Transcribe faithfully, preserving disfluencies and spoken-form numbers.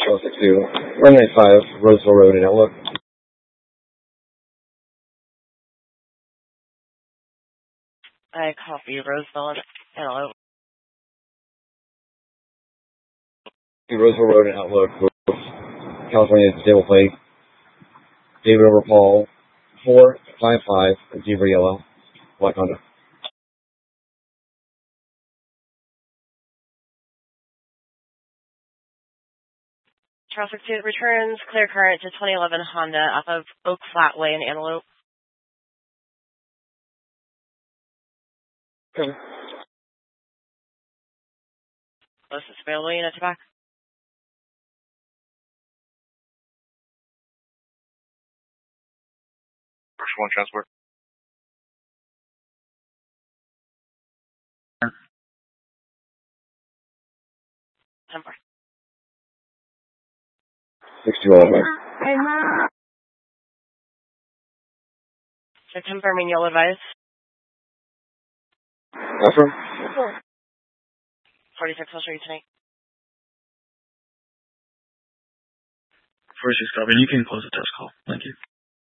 twelve six two, one nine five, Roseville Road in Outlook. I copy Roseville and Outlook. Roseville Road in Outlook, California stable plate. David over Paul, four five five, Zebra Yellow, Black Honda. Charles six two returns clear current to twenty eleven Honda off of Oak Flatway in Antelope. Okay. Closest available unit to back. First one transport. Temper. six two all back. So confirming you'll advise. Affirm. forty-six, I'll show you tonight. forty-six, copy. You can close the test call. Thank you.